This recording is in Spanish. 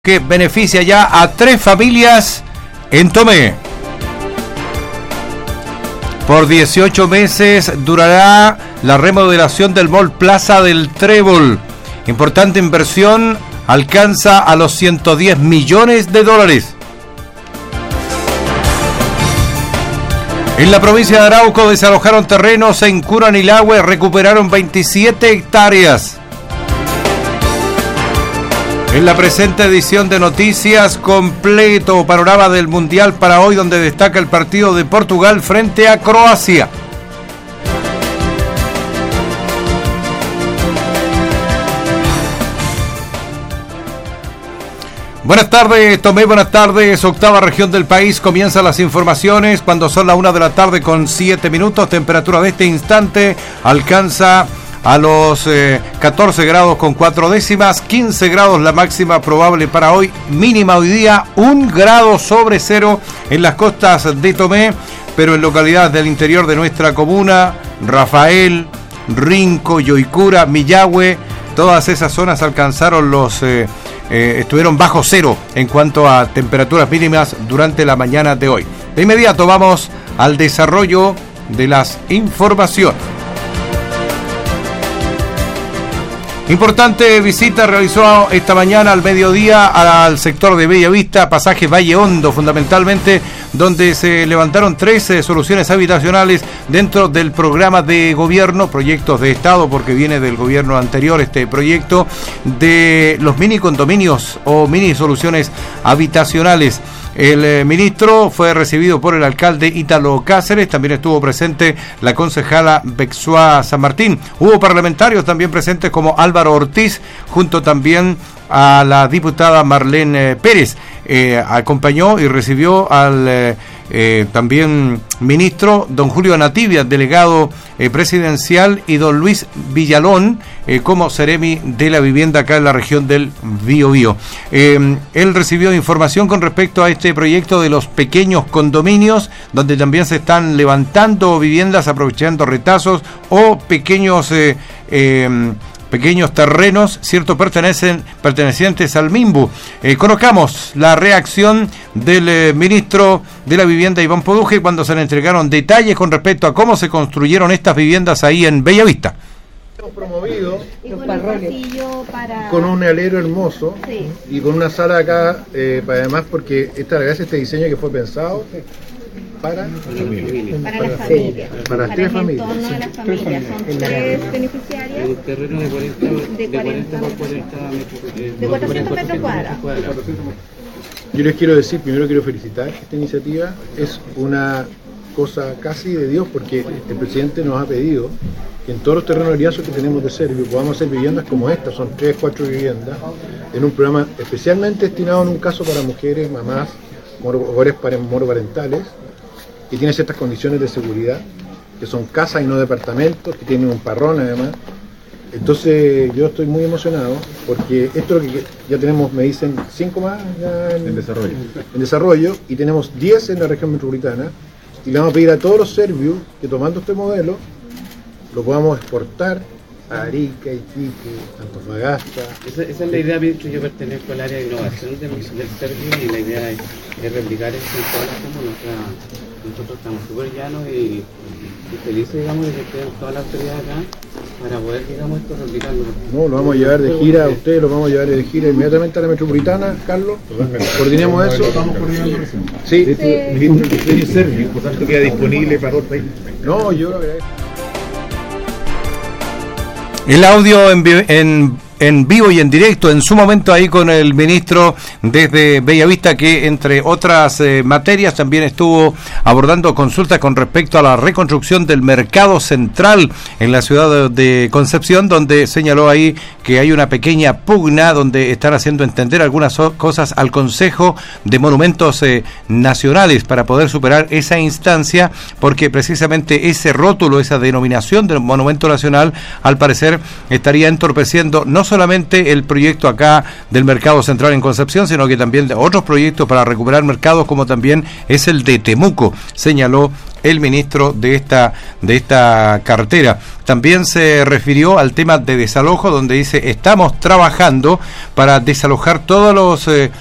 que beneficia ya a 3 familias en Tomé. Por 18 meses durará la remodelación del Mall Plaza del Trébol. Importante inversión, alcanza a los 110 millones de dólares. En la provincia de Arauco desalojaron terrenos en Curanilahue, recuperaron 27 hectáreas. En la presente edición de Noticias, completo panorama del Mundial para hoy, donde destaca el partido de Portugal frente a Croacia. Buenas tardes, Tomé, buenas tardes. Octava región del país, comienzan las informaciones cuando son las 1 de la tarde con 7 minutos. Temperatura de este instante alcanza a los 14 grados con 4 décimas, 15 grados la máxima probable para hoy, mínima hoy día 1 grado sobre cero en las costas de Tomé, pero en localidades del interior de nuestra comuna, Rafael, Rinco, Yoicura, Millahue, todas esas zonas alcanzaron estuvieron bajo cero en cuanto a temperaturas mínimas durante la mañana de hoy. De inmediato vamos al desarrollo de las informaciones. Importante visita realizó esta mañana al mediodía al sector de Bellavista, pasaje Valle Hondo fundamentalmente, donde se levantaron 13 soluciones habitacionales dentro del programa de gobierno, proyectos de Estado, porque viene del gobierno anterior este proyecto, de los mini condominios o mini soluciones habitacionales. El ministro fue recibido por el alcalde Ítalo Cáceres, también estuvo presente la concejala Bexua San Martín. Hubo parlamentarios también presentes como Álvaro Ortiz, junto también a la diputada Marlene Pérez. Acompañó y recibió al también ministro don Julio Nativia, delegado presidencial, y don Luis Villalón como seremi de la vivienda acá en la región del Biobío. Él recibió información con respecto a este proyecto de los pequeños condominios, donde también se están levantando viviendas aprovechando retazos o pequeños terrenos, cierto, pertenecientes al MIMBU. Conozcamos la reacción del ministro de la Vivienda, Iván Poduje, cuando se le entregaron detalles con respecto a cómo se construyeron estas viviendas ahí en Bellavista. Hemos promovido con un alero hermoso, sí, y con una sala acá, además porque este diseño que fue pensado para las familias. Para las 3 familias. De las familias. Son 3 beneficiarias. Un terreno de 40 por 40 de 400 metros cuadrados. Yo les quiero decir, primero quiero felicitar esta iniciativa. Es una cosa casi de Dios, porque el presidente nos ha pedido que en todos los terrenos aliados que tenemos de Servio podamos hacer viviendas como esta, son 3, 4 viviendas, en un programa especialmente destinado en un caso para mujeres, mamás, hogares monoparentales, que tiene ciertas condiciones de seguridad, que son casas y no departamentos, que tienen un parrón además. Entonces yo estoy muy emocionado, porque esto es lo que ya tenemos, me dicen 5 más ya en desarrollo, y tenemos 10 en la región metropolitana, y le vamos a pedir a todos los serbios que, tomando este modelo, lo podamos exportar a Arica, Iquique, Antofagasta. Esa es la idea, que yo pertenezco al área de innovación del Servio, y la idea es replicar esto en todas las comunas. Nosotros estamos súper llanos y felices, digamos, de que estén todas las autoridades acá para poder, digamos, esto replicarlo. No, lo vamos a llevar de gira, ustedes lo vamos a llevar de gira inmediatamente a la metropolitana, Carlos. Coordinemos eso. Estamos coordinando recién. Sí. Dijiste Servio, por tanto queda disponible para todo el país. No, yo lo agradezco. El audio en vivo y en directo, en su momento ahí con el ministro desde Bellavista, que entre otras materias también estuvo abordando consultas con respecto a la reconstrucción del mercado central en la ciudad de Concepción, donde señaló ahí que hay una pequeña pugna donde están haciendo entender algunas cosas al Consejo de Monumentos Nacionales para poder superar esa instancia, porque precisamente ese rótulo, esa denominación del monumento nacional, al parecer estaría entorpeciendo no solamente el proyecto acá del Mercado Central en Concepción, sino que también de otros proyectos para recuperar mercados, como también es el de Temuco, señaló el ministro de esta cartera. También se refirió al tema de desalojo, donde dice: estamos trabajando para desalojar todos los